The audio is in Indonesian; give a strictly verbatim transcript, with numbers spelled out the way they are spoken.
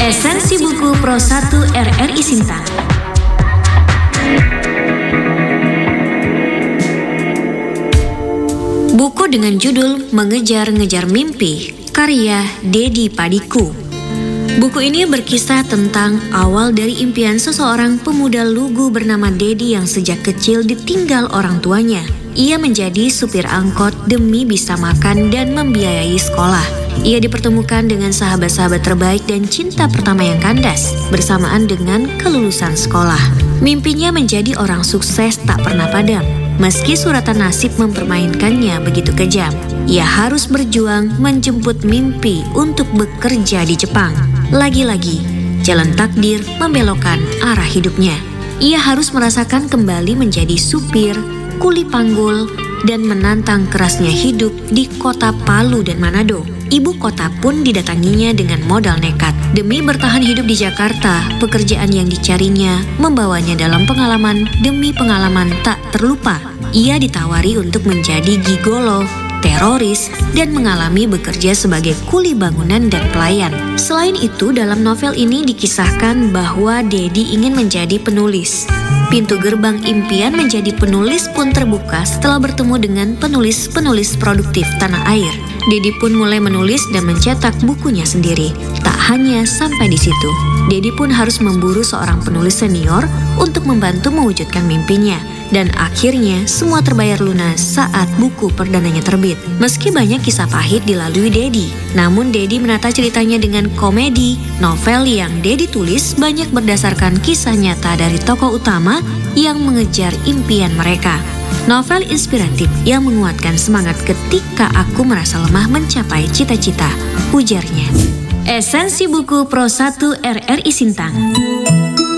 Esensi Buku Pro satu R R I Sintang. Buku dengan judul Mengejar-ngejar Mimpi, karya Dedi Padiku. Buku ini berkisah tentang awal dari impian seseorang pemuda lugu bernama Dedi yang sejak kecil ditinggal orang tuanya. Ia menjadi supir angkot demi bisa makan dan membiayai sekolah. Ia dipertemukan dengan sahabat-sahabat terbaik dan cinta pertama yang kandas bersamaan dengan kelulusan sekolah. Mimpinya menjadi orang sukses tak pernah padam. Meski suratan nasib mempermainkannya begitu kejam, ia harus berjuang menjemput mimpi untuk bekerja di Jepang. Lagi-lagi, jalan takdir membelokkan arah hidupnya. Ia harus merasakan kembali menjadi supir, kuli panggul, dan menantang kerasnya hidup di kota Palu dan Manado. Ibu kota pun didatanginya dengan modal nekat. Demi bertahan hidup di Jakarta, pekerjaan yang dicarinya membawanya dalam pengalaman demi pengalaman tak terlupa. Ia ditawari untuk menjadi gigolo, teroris, dan mengalami bekerja sebagai kuli bangunan dan pelayan. Selain itu, dalam novel ini dikisahkan bahwa Dedi ingin menjadi penulis. Pintu gerbang impian menjadi penulis pun terbuka setelah bertemu dengan penulis-penulis produktif tanah air. Dedi pun mulai menulis dan mencetak bukunya sendiri. Tak hanya sampai di situ, Dedi pun harus memburu seorang penulis senior untuk membantu mewujudkan mimpinya. Dan akhirnya semua terbayar lunas saat buku perdananya terbit. Meski banyak kisah pahit dilalui Dedi, namun Dedi menata ceritanya dengan komedi. Novel yang Dedi tulis banyak berdasarkan kisah nyata dari tokoh utama yang mengejar impian mereka. Novel inspiratif yang menguatkan semangat ketika aku merasa lemah mencapai cita-cita, ujarnya. Esensi Buku Pro satu R R I Sintang.